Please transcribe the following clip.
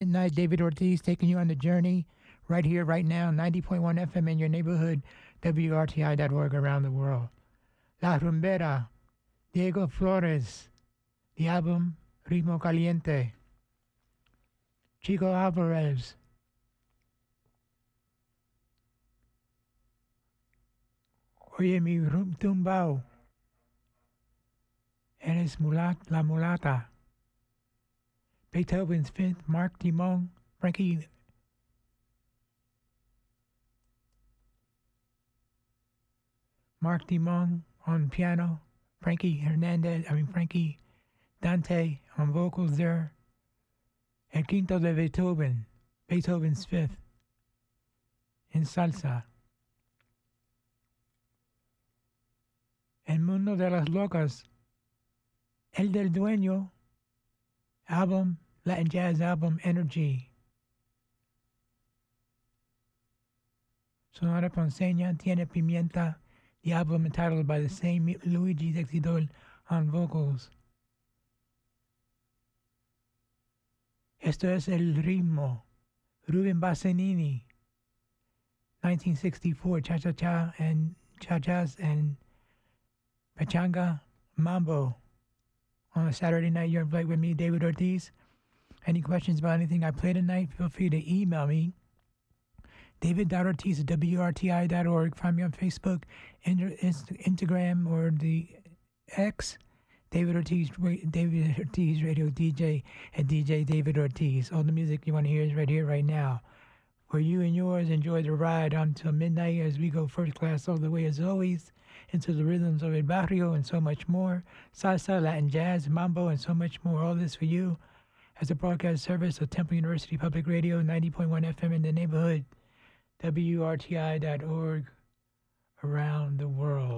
midnight. David Ortiz taking you on the journey right here, right now. 90.1 FM in your neighborhood. WRTI.org around the world. La Rumbera. Diego Flores. The album Ritmo Caliente. Chico Alvarez. Oye mi tumbao. Eres La Mulata. Beethoven's Fifth, Mark Dimon, Frankie on piano, Frankie Dante on vocals there. El Quinto de Beethoven, Beethoven's Fifth, in salsa. El Mundo de las Locas, El del Dueño, album, Latin jazz album, Energy. Sonora Ponceña Tiene Pimienta, the album entitled by the same Luigi Texidor on vocals. Esto es el ritmo, Ruben Bassanini, 1964, Cha-Cha-Cha and Cha-Chas and Pachanga Mambo. On a Saturday night, you're in flight with me, David Ortiz. Any questions about anything I played tonight, feel free to email me, david.ortiz@wrti.org. Find me on Facebook, Instagram, or the X, David Ortiz Radio DJ, and DJ David Ortiz. All the music you want to hear is right here, right now. For you and yours, enjoy the ride until midnight as we go first class all the way, as always, into the rhythms of El Barrio and so much more. Salsa, Latin jazz, mambo, and so much more. All this for you as a broadcast service of Temple University Public Radio, 90.1 FM in the neighborhood, WRTI.org around the world.